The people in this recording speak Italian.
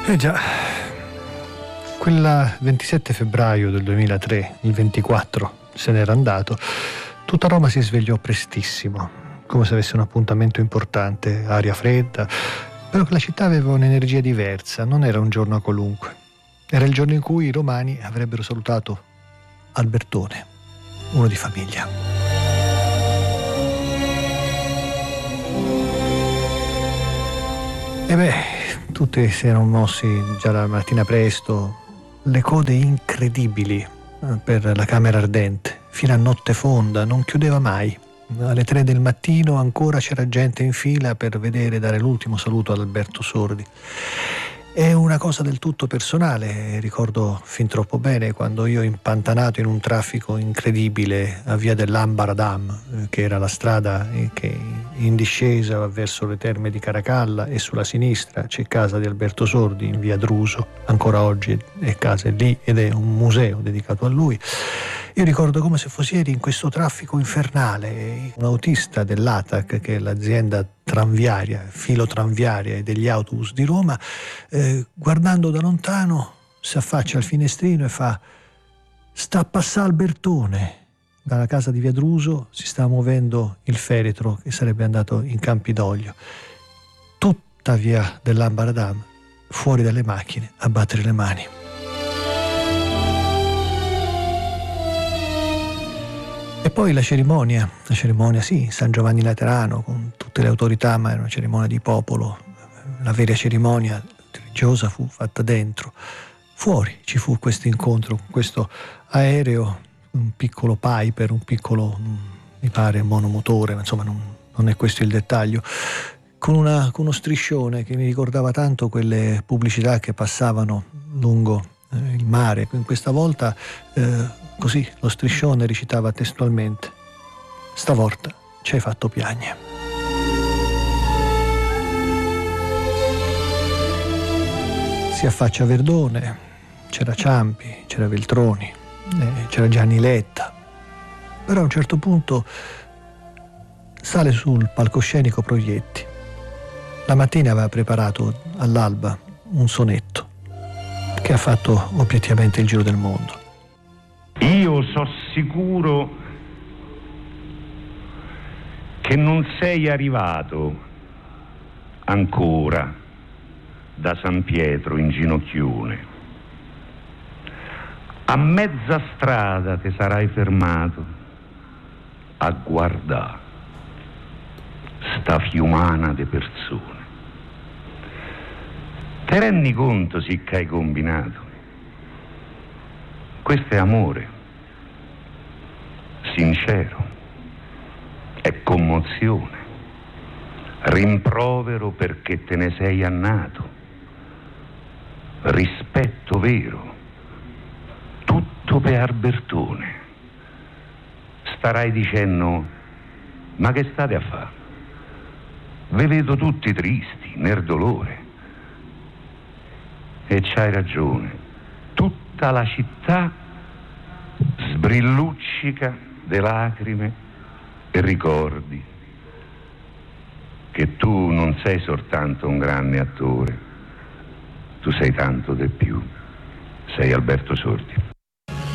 Già, quel 27 febbraio del 2003, il 24 se n'era andato, tutta Roma si svegliò prestissimo, come se avesse un appuntamento importante, aria fredda, però che la città aveva un'energia diversa, non era un giorno qualunque. Era il giorno in cui i romani avrebbero salutato Albertone, uno di famiglia. E beh, tutti si erano mossi già la mattina presto, le code incredibili per la Camera Ardente, fino a notte fonda, non chiudeva mai. Alle 3 del mattino ancora c'era gente in fila per vedere dare l'ultimo saluto ad Alberto Sordi. È una cosa del tutto personale, ricordo fin troppo bene quando io, impantanato in un traffico incredibile a via dell'Ambaradam, che era la strada che in discesa verso le terme di Caracalla, e sulla sinistra c'è casa di Alberto Sordi in via Druso, ancora oggi è casa lì ed è un museo dedicato a lui. Io ricordo come se fossi ieri in questo traffico infernale, un autista dell'ATAC, che è l'azienda tranviaria, filotranviaria e degli autobus di Roma, guardando da lontano si affaccia al finestrino e fa: sta a passare Albertone. Dalla casa di via Druso si sta muovendo il feretro che sarebbe andato in Campidoglio. Tutta via dell'Ambaradam, fuori dalle macchine, a battere le mani. E poi la cerimonia sì, San Giovanni Laterano, con tutte le autorità, ma era una cerimonia di popolo. La vera cerimonia religiosa fu fatta dentro. Fuori ci fu questo incontro, questo aereo, un piccolo Piper, un piccolo, mi pare, monomotore, ma insomma non è questo il dettaglio, con uno striscione che mi ricordava tanto quelle pubblicità che passavano lungo il mare. Questa volta così lo striscione recitava testualmente: stavolta ci hai fatto piagne. Si affaccia Verdone, c'era Ciampi, c'era Veltroni, c'era Gianni Letta, però a un certo punto sale sul palcoscenico Proietti. La mattina aveva preparato all'alba un sonetto che ha fatto obiettivamente il giro del mondo. Io so sicuro che non sei arrivato ancora da San Pietro in ginocchione. A mezza strada ti sarai fermato a guardare sta fiumana de persone. Te rendi conto sì che hai combinato? Questo è amore sincero, è commozione, rimprovero perché te ne sei annato, rispetto vero, tutto per Albertone. Starai dicendo: ma che state a fare? Ve vedo tutti tristi, nel dolore. E c'hai ragione, tutta la città sbrilluccica de lacrime e ricordi che tu non sei soltanto un grande attore, tu sei tanto di più, sei Alberto Sordi.